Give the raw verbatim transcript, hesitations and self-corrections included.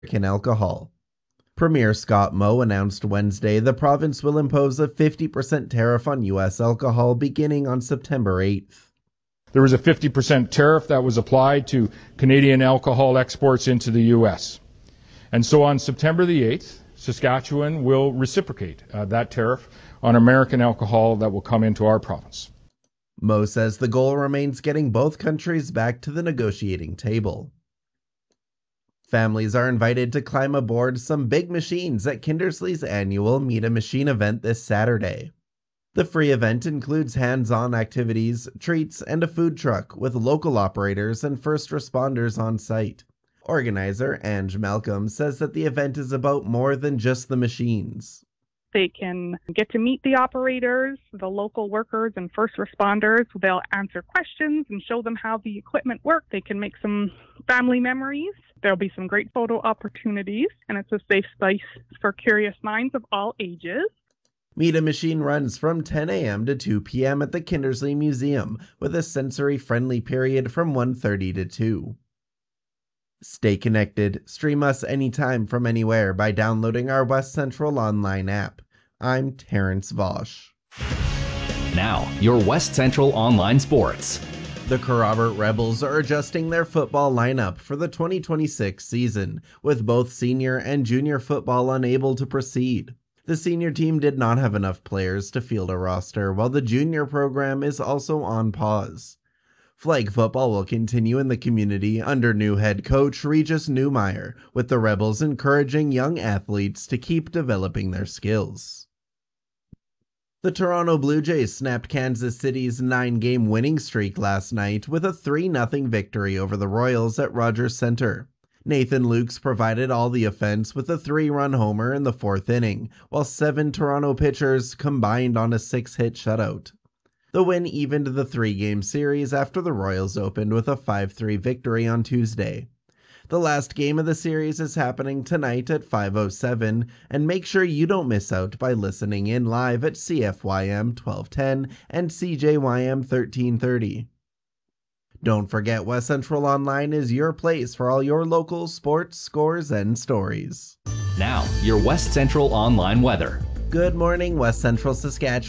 American alcohol. Premier Scott Moe announced Wednesday the province will impose a fifty percent tariff on U S alcohol beginning on September eighth. There was a fifty percent tariff that was applied to Canadian alcohol exports into the U S. And so on September the eighth, Saskatchewan will reciprocate uh, that tariff on American alcohol that will come into our province. Moe says the goal remains getting both countries back to the negotiating table. Families are invited to climb aboard some big machines at Kindersley's annual Meet a Machine event this Saturday. The free event includes hands-on activities, treats, and a food truck with local operators and first responders on site. Organizer Ange Malcolm says that the event is about more than just the machines. They can get to meet the operators, the local workers, and first responders. They'll answer questions and show them how the equipment works. They can make some family memories. There'll be some great photo opportunities, and it's a safe space for curious minds of all ages. Meet a Machine runs from ten a.m. to two p.m. at the Kindersley Museum, with a sensory-friendly period from one thirty to two. Stay connected. Stream us anytime from anywhere by downloading our West Central online app. I'm Terrence Vosch. Now, your West Central Online Sports. The Kerrobert Rebels are adjusting their football lineup for the twenty twenty-six season, with both senior and junior football unable to proceed. The senior team did not have enough players to field a roster, while the junior program is also on pause. Flag football will continue in the community under new head coach Regis Newmeyer, with the Rebels encouraging young athletes to keep developing their skills. The Toronto Blue Jays snapped Kansas City's nine-game winning streak last night with a three nothing victory over the Royals at Rogers Centre. Nathan Lukes provided all the offense with a three-run homer in the fourth inning, while seven Toronto pitchers combined on a six-hit shutout. The win evened the three-game series after the Royals opened with a five three victory on Tuesday. The last game of the series is happening tonight at five oh seven, and make sure you don't miss out by listening in live at C F Y M twelve ten and C J Y M thirteen thirty. Don't forget, West Central Online is your place for all your local sports, scores, and stories. Now, your West Central Online weather. Good morning, West Central Saskatchewan.